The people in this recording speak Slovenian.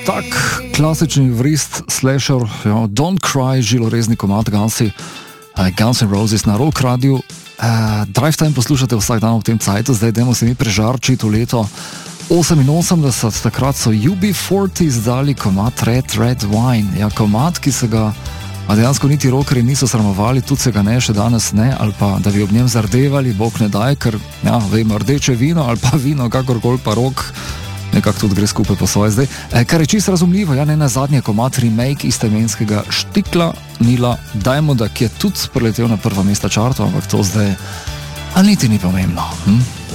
tak klasični vrist slasher, Don't Cry, žilorezni komad Guns N' Roses na Rock Radio. Drive Time poslušate vsak dan v tem cajtu, zdaj dajmo se mi prežarčiti v leto 88, takrat so UB40 izdali komad Red Wine. Ja, komad, ki se ga dejansko niti rockeri niso sramovali, tudi se ga ne, še danes ne, ali pa da bi ob njem zardevali, bog ne daj, ker vemo, rdeče vino ali pa vino, kakorkoli pa rock, nekako tudi gre skupaj po svoje zdaj. Kar je čisto razumljivo, ne na zadnje komad remake istoimenskega Štikla Nila Diamonda, ki je tudi preletel na prva mesta čartov, ampak to zdaj niti ni pomembno.